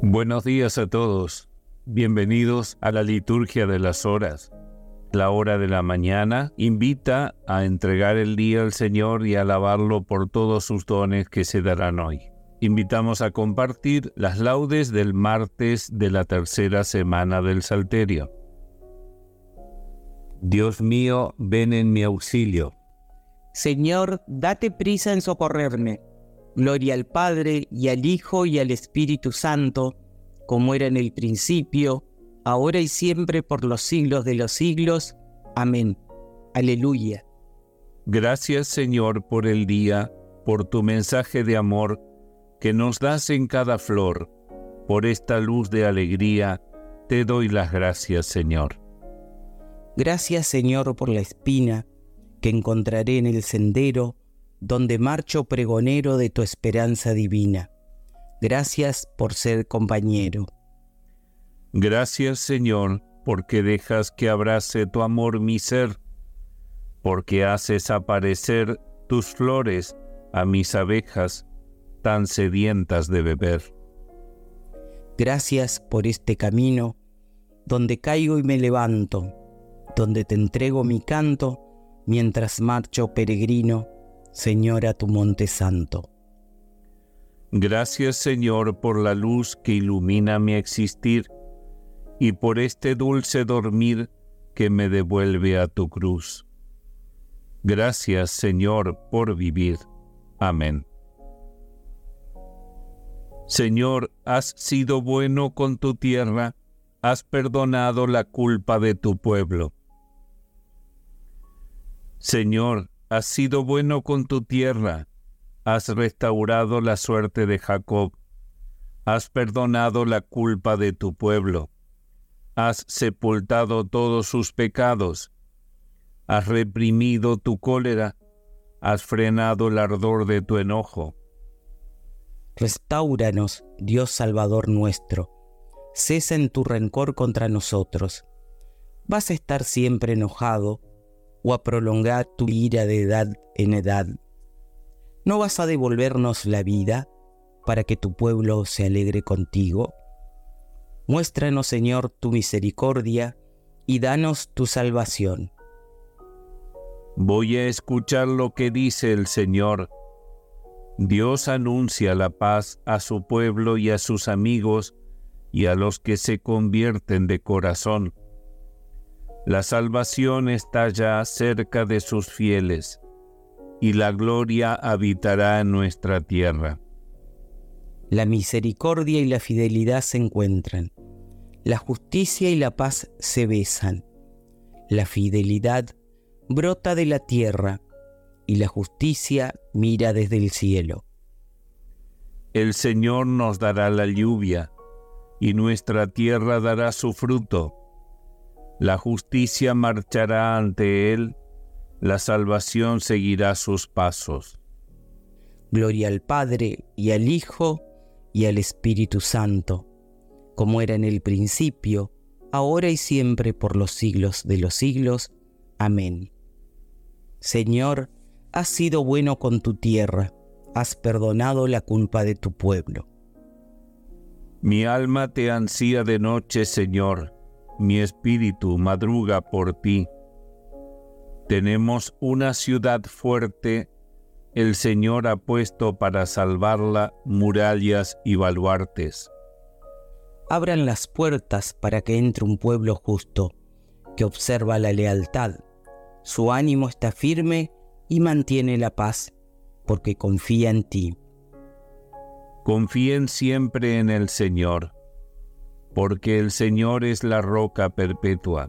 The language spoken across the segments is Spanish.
Buenos días a todos. Bienvenidos a la liturgia de las horas. La hora de la mañana invita a entregar el día al Señor y a alabarlo por todos sus dones que se darán hoy. Invitamos a compartir las laudes del martes de la tercera semana del Salterio. Dios mío, ven en mi auxilio. Señor, date prisa en socorrerme. Gloria al Padre, y al Hijo, y al Espíritu Santo, como era en el principio, ahora y siempre, por los siglos de los siglos. Amén. Aleluya. Gracias, Señor, por el día, por tu mensaje de amor que nos das en cada flor. Por esta luz de alegría, te doy las gracias, Señor. Gracias, Señor, por la espina que encontraré en el sendero, donde marcho pregonero de tu esperanza divina. Gracias por ser compañero. Gracias, Señor, porque dejas que abrace tu amor mi ser, porque haces aparecer tus flores a mis abejas, tan sedientas de beber. Gracias por este camino, donde caigo y me levanto, donde te entrego mi canto, mientras marcho peregrino, Señor, a tu monte santo. Gracias, Señor, por la luz que ilumina mi existir y por este dulce dormir que me devuelve a tu cruz. Gracias, Señor, por vivir. Amén. Señor, has sido bueno con tu tierra, has perdonado la culpa de tu pueblo. Señor, has sido bueno con tu tierra, has restaurado la suerte de Jacob, has perdonado la culpa de tu pueblo, has sepultado todos sus pecados, has reprimido tu cólera, has frenado el ardor de tu enojo. Restáuranos, Dios Salvador nuestro, cesa en tu rencor contra nosotros. ¿Vas a estar siempre enojado o a prolongar tu ira de edad en edad? ¿No vas a devolvernos la vida para que tu pueblo se alegre contigo? Muéstranos, Señor, tu misericordia y danos tu salvación. Voy a escuchar lo que dice el Señor. Dios anuncia la paz a su pueblo y a sus amigos y a los que se convierten de corazón. La salvación está ya cerca de sus fieles, y la gloria habitará en nuestra tierra. La misericordia y la fidelidad se encuentran. La justicia y la paz se besan. La fidelidad brota de la tierra, y la justicia mira desde el cielo. El Señor nos dará la lluvia, y nuestra tierra dará su fruto. La justicia marchará ante él, la salvación seguirá sus pasos. Gloria al Padre, y al Hijo, y al Espíritu Santo, como era en el principio, ahora y siempre, por los siglos de los siglos. Amén. Señor, has sido bueno con tu tierra, has perdonado la culpa de tu pueblo. Mi alma te ansía de noche, Señor, mi espíritu madruga por ti. Tenemos una ciudad fuerte, el Señor ha puesto para salvarla murallas y baluartes. Abran las puertas para que entre un pueblo justo, que observa la lealtad. Su ánimo está firme y mantiene la paz, porque confía en ti. Confíen siempre en el Señor, porque el Señor es la roca perpetua.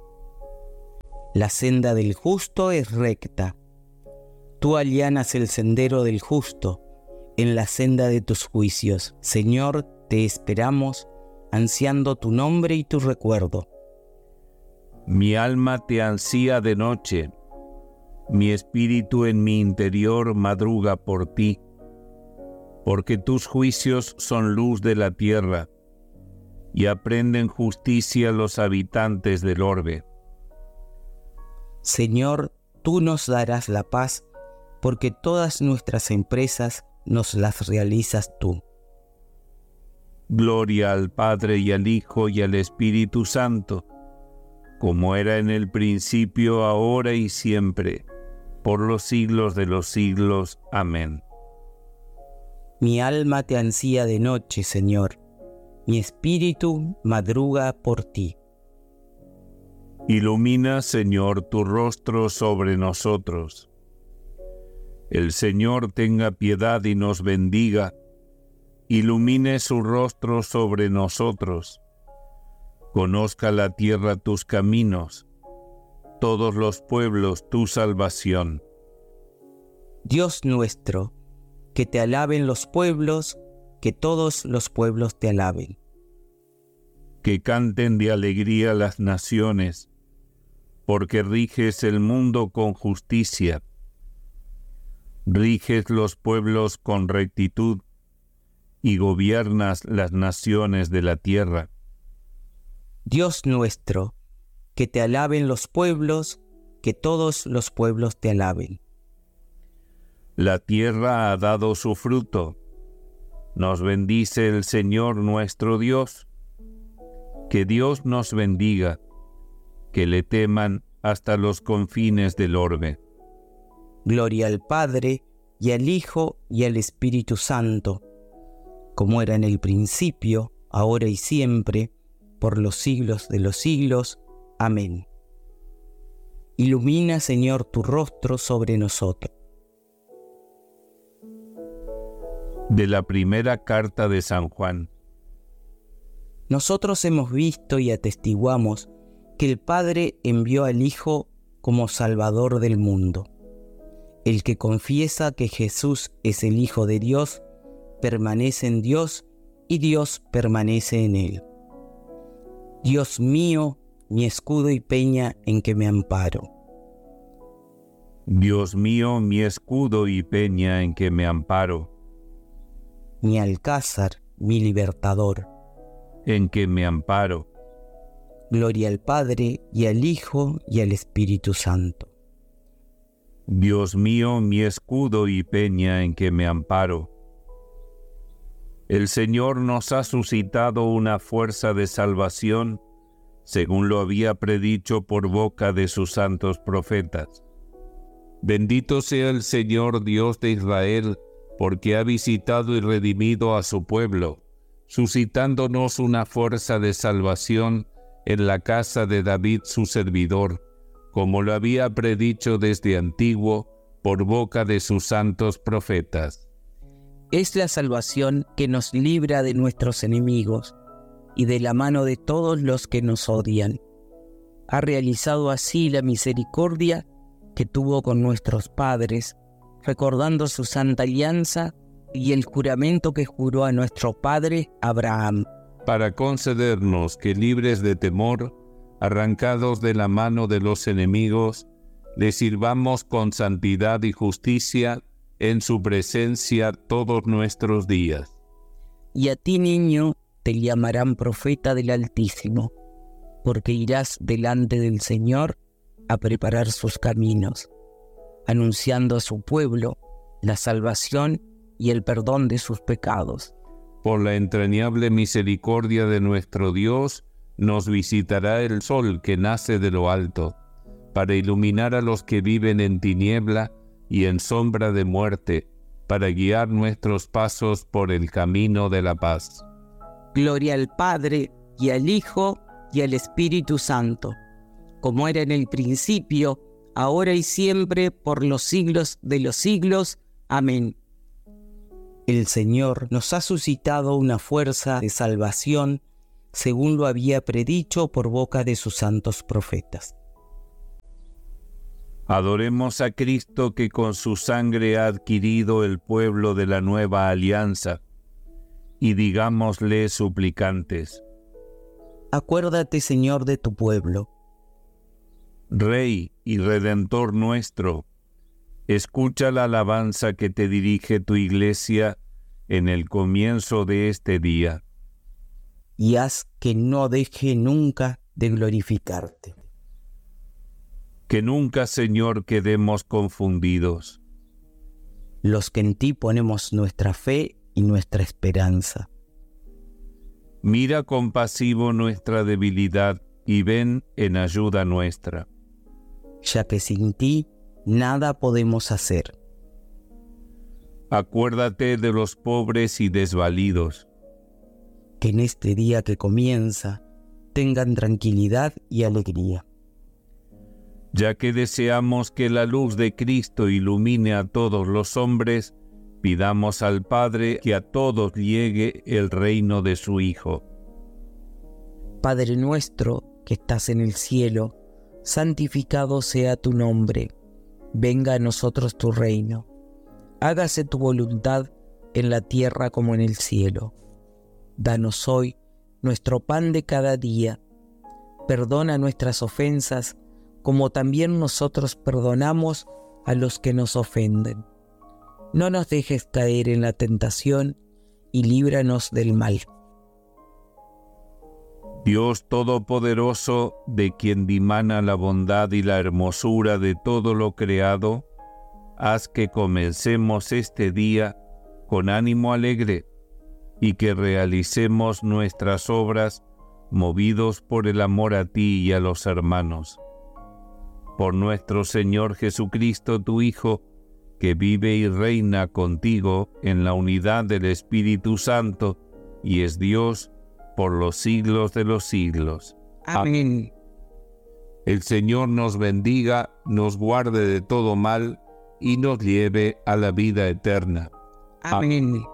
La senda del justo es recta. Tú allanas el sendero del justo en la senda de tus juicios. Señor, te esperamos, ansiando tu nombre y tu recuerdo. Mi alma te ansía de noche, mi espíritu en mi interior madruga por ti, porque tus juicios son luz de la tierra, y aprenden justicia los habitantes del orbe. Señor, tú nos darás la paz, porque todas nuestras empresas nos las realizas tú. Gloria al Padre y al Hijo y al Espíritu Santo, como era en el principio, ahora y siempre, por los siglos de los siglos. Amén. Mi alma te ansía de noche, Señor. Mi espíritu madruga por ti. Ilumina, Señor, tu rostro sobre nosotros. El Señor tenga piedad y nos bendiga. Ilumine su rostro sobre nosotros. Conozca la tierra tus caminos, todos los pueblos tu salvación. Dios nuestro, que te alaben los pueblos, que todos los pueblos te alaben. Que canten de alegría las naciones, porque riges el mundo con justicia. Riges los pueblos con rectitud y gobiernas las naciones de la tierra. Dios nuestro, que te alaben los pueblos, que todos los pueblos te alaben. La tierra ha dado su fruto. Nos bendice el Señor nuestro Dios. Que Dios nos bendiga, que le teman hasta los confines del orbe. Gloria al Padre, y al Hijo, y al Espíritu Santo, como era en el principio, ahora y siempre, por los siglos de los siglos. Amén. Ilumina, Señor, tu rostro sobre nosotros. De la primera carta de San Juan. Nosotros hemos visto y atestiguamos que el Padre envió al Hijo como Salvador del mundo. El que confiesa que Jesús es el Hijo de Dios, permanece en Dios y Dios permanece en él. Dios mío, mi escudo y peña en que me amparo. Dios mío, mi escudo y peña en que me amparo. Mi alcázar, mi libertador. En que me amparo. Gloria al Padre, y al Hijo, y al Espíritu Santo. Dios mío, mi escudo y peña en que me amparo. El Señor nos ha suscitado una fuerza de salvación, según lo había predicho por boca de sus santos profetas. Bendito sea el Señor Dios de Israel, porque ha visitado y redimido a su pueblo, suscitándonos una fuerza de salvación en la casa de David su servidor, como lo había predicho desde antiguo por boca de sus santos profetas. Es la salvación que nos libra de nuestros enemigos y de la mano de todos los que nos odian. Ha realizado así la misericordia que tuvo con nuestros padres, recordando su santa alianza y el juramento que juró a nuestro padre Abraham. Para concedernos que, libres de temor, arrancados de la mano de los enemigos, le sirvamos con santidad y justicia en su presencia todos nuestros días. Y a ti, niño, te llamarán profeta del Altísimo, porque irás delante del Señor a preparar sus caminos, anunciando a su pueblo la salvación y el perdón de sus pecados. Por la entrañable misericordia de nuestro Dios, nos visitará el sol que nace de lo alto, para iluminar a los que viven en tiniebla y en sombra de muerte, para guiar nuestros pasos por el camino de la paz. Gloria al Padre, y al Hijo, y al Espíritu Santo, como era en el principio, ahora y siempre, por los siglos de los siglos. Amén. El Señor nos ha suscitado una fuerza de salvación, según lo había predicho por boca de sus santos profetas. Adoremos a Cristo, que con su sangre ha adquirido el pueblo de la nueva alianza, y digámosle suplicantes: Acuérdate, Señor, de tu pueblo. Rey y Redentor nuestro, escucha la alabanza que te dirige tu Iglesia en el comienzo de este día. Y haz que no deje nunca de glorificarte. Que nunca, Señor, quedemos confundidos. Los que en ti ponemos nuestra fe y nuestra esperanza. Mira compasivo nuestra debilidad y ven en ayuda nuestra. Ya que sin ti nada podemos hacer. Acuérdate de los pobres y desvalidos. Que en este día que comienza tengan tranquilidad y alegría. Ya que deseamos que la luz de Cristo ilumine a todos los hombres, pidamos al Padre que a todos llegue el reino de su Hijo. Padre nuestro que estás en el cielo, santificado sea tu nombre. Venga a nosotros tu reino. Hágase tu voluntad en la tierra como en el cielo. Danos hoy nuestro pan de cada día. Perdona nuestras ofensas, como también nosotros perdonamos a los que nos ofenden. No nos dejes caer en la tentación y líbranos del mal. Dios Todopoderoso, de quien dimana la bondad y la hermosura de todo lo creado, haz que comencemos este día con ánimo alegre y que realicemos nuestras obras movidos por el amor a ti y a los hermanos. Por nuestro Señor Jesucristo, tu Hijo, que vive y reina contigo en la unidad del Espíritu Santo y es Dios por los siglos de los siglos. Amén. El Señor nos bendiga, nos guarde de todo mal y nos lleve a la vida eterna. Amén.